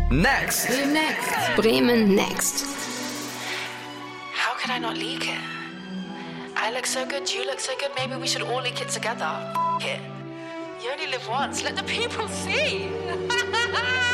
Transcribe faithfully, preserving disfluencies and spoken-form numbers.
Next. Next. Bremen Next. How could I not leak it? I look so good, you look so good, maybe we should all leak it together. F- it. You only live once, let the people see.